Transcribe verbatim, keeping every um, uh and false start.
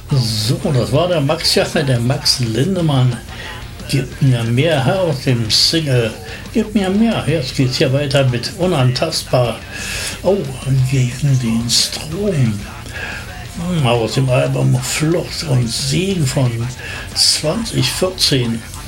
So, das war der Max Jacher, der Max Lindemann. Gib mir mehr her aus dem Single. Gib mir mehr. Jetzt geht's hier weiter mit Unantastbar. Oh, gegen den Strom. Aus dem Album Flucht und Siegen von zwanzig vierzehn.